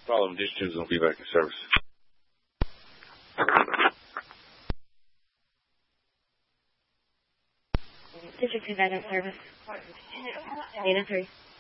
Problem, dish tubes will be back in service. District 2 back in service. Data 3.